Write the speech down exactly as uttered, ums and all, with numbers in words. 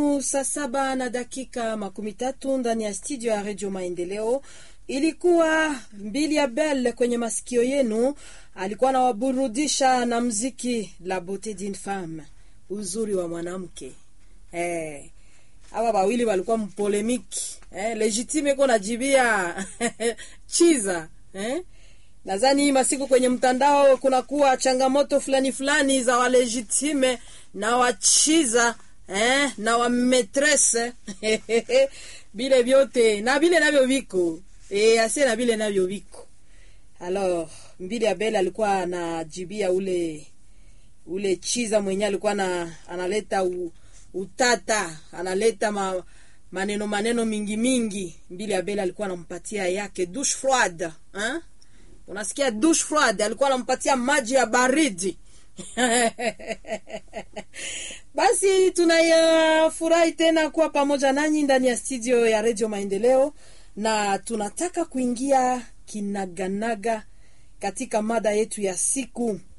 Saa saba na dakika makumi tatu ndani ya studio ya Radio Maendeleo. Ilikuwa Mbili ya Belle kwenye masikio yenu. Alikuwa anawaburudisha na mziki La Beauté d'une Femme, uzuri wa mwanamke. Eh, hawa wawili walikuwa mpolemiki. Eh, legitime kwa najibia chiza. Eh? Nadhani hii masiku kwenye mtandao kuna kuwa changamoto fulani fulani za walegitime na wachiza. Eh, na wa maîtresse bile vyote na bile navyo viko eh ase na bile navyo viko. Alors Mbili ya Belle alikuwa anajibia ule ule chiza mwenye alikuwa na analeta u, utata analeta ma, maneno maneno mingi mingi. Mbili ya Belle alikuwa anampatia yake douche froide, hein? Unasikia douche froide, alikuwa anampatia maji ya baridi. Basi tunayafurahi tena kuwa pamoja nanyi ndani ya studio ya Radio Maendeleo, na tunataka kuingia kinaganaga katika mada yetu ya siku.